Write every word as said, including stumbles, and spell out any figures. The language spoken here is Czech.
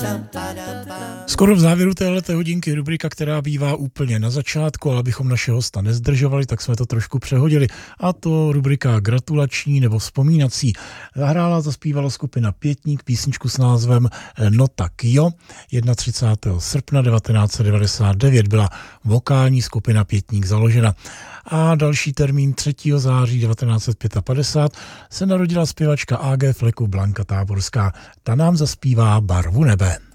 Skoro v závěru téhleté hodinky rubrika, která bývá úplně na začátku, ale abychom naše hosta nezdržovali, tak jsme to trošku přehodili. A to rubrika gratulační nebo vzpomínací. Zahrála, zaspívala skupina Pětník písničku s názvem No tak jo. třicátého prvního srpna devatenáct set devadesát devět byla vokální skupina Pětník založena. A další termín třetího září devatenáct set padesát pět se narodila zpěvačka á gé Fleku Blanka Táborská. Ta nám zaspívá Barvu nebe.